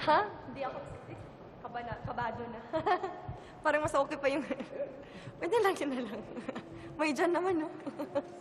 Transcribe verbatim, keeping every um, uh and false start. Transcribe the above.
Ha? Hindi ako kaba na, kabado na. Parang mas okay pa yung... Pwede lang, yun na lang. May dyan naman, no?